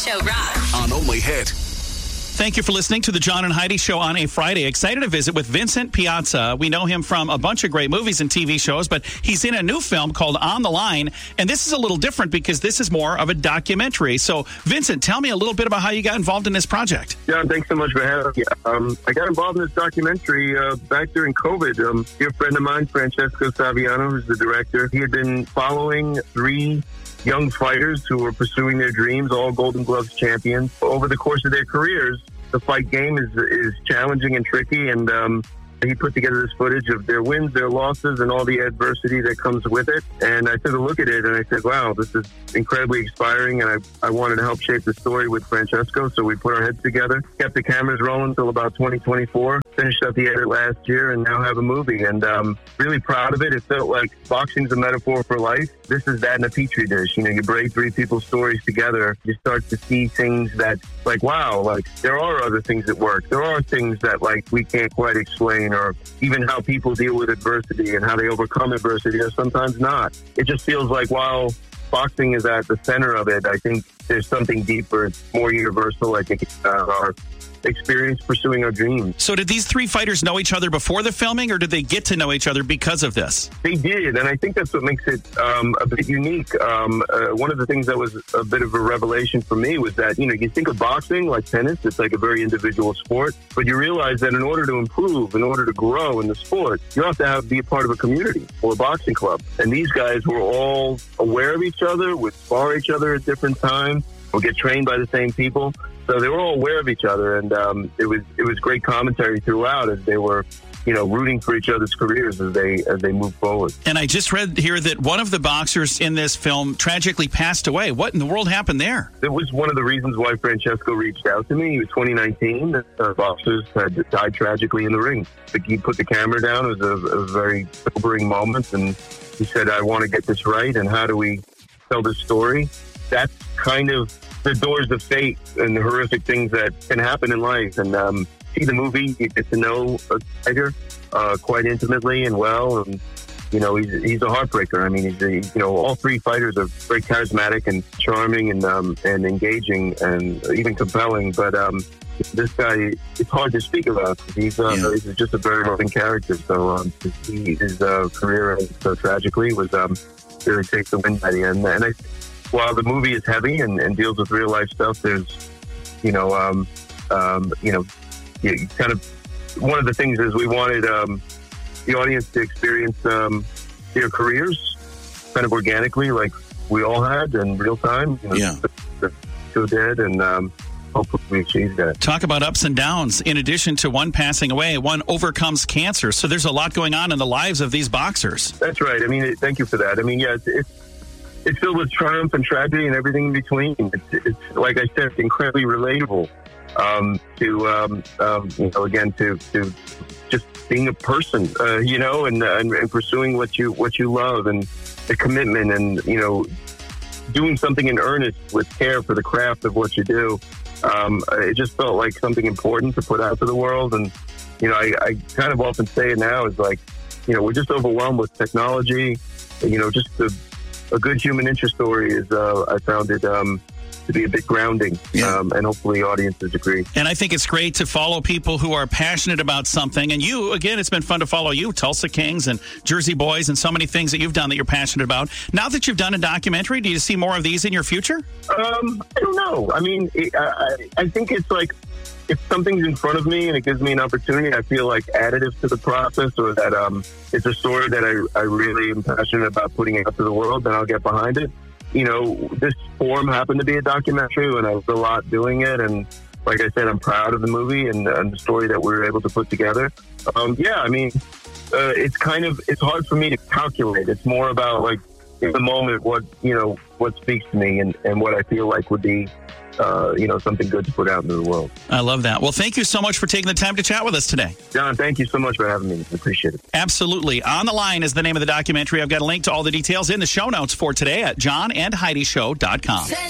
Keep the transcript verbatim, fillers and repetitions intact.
Show rocks. On Only Hit. Thank you for listening to the John and Heidi Show on a Friday. Excited to visit with Vincent Piazza. We know him from a bunch of great movies and T V shows, but he's in a new film called On the Line, and this is a little different because this is more of a documentary. So, Vincent, tell me a little bit about how you got involved in this project. John, thanks so much for having me. Um, I got involved in this documentary uh, back during COVID. Um, a dear friend of mine, Francesco Saviano, who's the director, he had been following three young fighters who were pursuing their dreams, all Golden Gloves champions. Over the course of their careers, the fight game is is challenging and tricky, and um, he put together this footage of their wins, their losses, and all the adversity that comes with it. And I took a look at it, and I said, wow, this is incredibly inspiring, and I, I wanted to help shape the story with Francesco, so we put our heads together, kept the cameras rolling until about twenty twenty-four, finished up the edit last year, and now have a movie. And um, really proud of it. It felt like boxing's a metaphor for life. This is that in a petri dish. You know, you break three people's stories together, you start to see things that, like, wow, like, there are other things that work. There are things that, like, we can't quite explain, or even how people deal with adversity and how they overcome adversity, or sometimes not. It just feels like, while boxing is at the center of it, I think there's something deeper. It's more universal. I think it's uh, our experience pursuing our dreams. So did these three fighters know each other before the filming, or did they get to know each other because of this? They did, and I think that's what makes it um, a bit unique. Um, uh, one of the things that was a bit of a revelation for me was that, you know, you think of boxing like tennis, it's like a very individual sport, but you realize that in order to improve, in order to grow in the sport, you have to have, be a part of a community or a boxing club. And these guys were all aware of each other, would spar each other at different times, would get trained by the same people. So they were all aware of each other, and um, it was it was great commentary throughout as they were, you know, rooting for each other's careers as they as they move forward. And I just read here that one of the boxers in this film tragically passed away. What in the world happened there? It was one of the reasons why Francesco reached out to me. It was twenty nineteen. The boxers had died tragically in the ring. He put the camera down. It was a, a very sobering moment, and he said, I want to get this right, and how do we tell this story? That's kind of the doors of fate and the horrific things that can happen in life. And um, see the movie, you get to know a fighter uh, quite intimately and well. And, you know, he's, he's a heartbreaker. I mean, he's a, you know, all three fighters are very charismatic and charming and um, and engaging and even compelling. But um, this guy, it's hard to speak about. He's, uh, yeah. he's just a very loving character. So um, he, his uh, career so tragically was um, really takes the wind by the end. And I While the movie is heavy and, and deals with real life stuff, there's, you know, um, um, you know, you kind of, one of the things is we wanted um, the audience to experience um, their careers kind of organically, like we all had in real time. You know, yeah. The two did, and um, hopefully we achieved that. Talk about ups and downs. In addition to one passing away, one overcomes cancer. So there's a lot going on in the lives of these boxers. That's right. I mean, it, thank you for that. I mean, yeah, it's, it's It's filled with triumph and tragedy and everything in between. It's, it's like I said, it's incredibly relatable um, to, um, um, you know, again, to, to just being a person, uh, you know, and, and and pursuing what you what you love, and the commitment, and, you know, doing something in earnest with care for the craft of what you do. Um, it just felt like something important to put out to the world. And, you know, I, I kind of often say it now is like, you know, we're just overwhelmed with technology, you know, just the a good human interest story is, uh, I found it um, to be a bit grounding, yeah. um, and hopefully audiences agree. And I think it's great to follow people who are passionate about something. And you, again, it's been fun to follow you, Tulsa Kings and Jersey Boys, and so many things that you've done that you're passionate about. Now that you've done a documentary, do you see more of these in your future? Um, I don't know. I mean, it, I, I think it's like, if something's in front of me and it gives me an opportunity, I feel like additive to the process, or that um, it's a story that I, I really am passionate about putting out to the world, then I'll get behind it. You know, this form happened to be a documentary, and I was a lot doing it. And like I said, I'm proud of the movie and, and the story that we were able to put together. Um, yeah, I mean, uh, it's kind of, it's hard for me to calculate. It's more about, like, in the moment, what, you know, what speaks to me, and, and what I feel like would be Uh, you know, something good to put out into the world. I love that. Well, thank you so much for taking the time to chat with us today. John, thank you so much for having me. I appreciate it. Absolutely. On the Line is the name of the documentary. I've got a link to all the details in the show notes for today at john and heidi show dot com.